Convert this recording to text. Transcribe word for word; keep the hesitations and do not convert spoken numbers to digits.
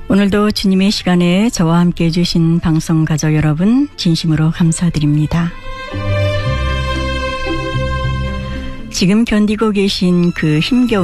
오늘도 주님의 시간에 저와 함께 해주신 방송 가족 여러분 진심으로 감사드립니다. 지금 견디고 계신 그 힘겨운